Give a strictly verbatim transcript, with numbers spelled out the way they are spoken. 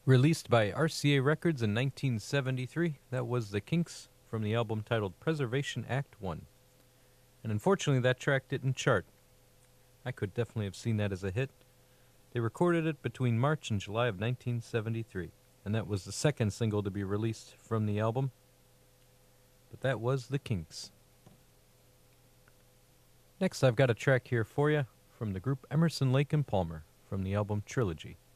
Released by R C A Records in nineteen seventy-three, that was The Kinks from the album titled Preservation Act one. And unfortunately, that track didn't chart. I could definitely have seen that as a hit. They recorded it between March and July of nineteen seventy-three, and that was the second single to be released from the album. But that was The Kinks. Next, I've got a track here for you from the group Emerson, Lake and Palmer from the album Trilogy.